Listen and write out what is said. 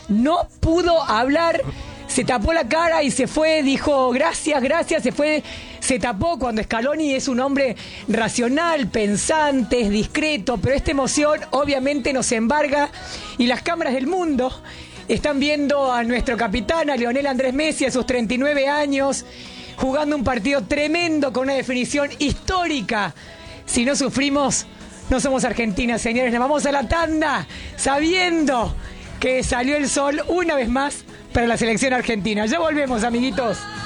no pudo hablar, se tapó la cara y se fue, dijo gracias, se fue, se tapó cuando Scaloni es un hombre racional, pensante, es discreto, pero esta emoción obviamente nos embarga y las cámaras del mundo están viendo a nuestro capitán, a Lionel Andrés Messi, a sus 39 años, jugando un partido tremendo con una definición histórica. Si no sufrimos, no somos Argentina, señores. Nos vamos a la tanda sabiendo que salió el sol una vez más para la selección argentina. Ya volvemos, amiguitos.